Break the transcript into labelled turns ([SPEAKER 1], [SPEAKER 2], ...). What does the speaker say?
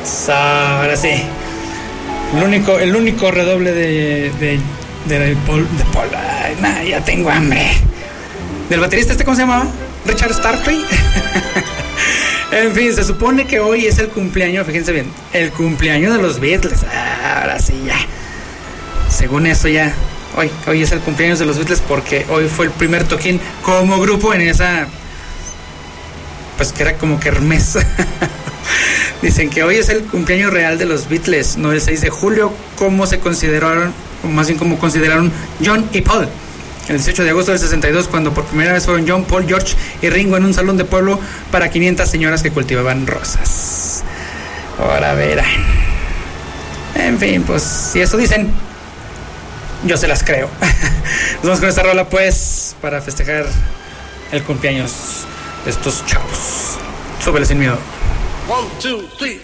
[SPEAKER 1] Ahora sí. El único redoble de Paul. Ay, nah, ya tengo hambre. Del baterista ¿cómo se llamaba? Richard Starkey. En fin, se supone que hoy es el cumpleaños, fíjense bien, el cumpleaños de los Beatles. Ahora sí ya. Según eso ya, hoy es el cumpleaños de los Beatles porque hoy fue el primer toquín como grupo en esa, pues que era como kermés. Dicen que hoy es el cumpleaños real de los Beatles, no el 6 de julio, como se consideraron, o más bien como consideraron John y Paul. El 18 de agosto del 62, cuando por primera vez fueron John, Paul, George y Ringo en un salón de pueblo para 500 señoras que cultivaban rosas. Ahora verán. En fin, pues si eso dicen, yo se las creo. Nos vamos con esta rola pues para festejar el cumpleaños de estos chavos. Súbele sin miedo.
[SPEAKER 2] 1, 2, 3.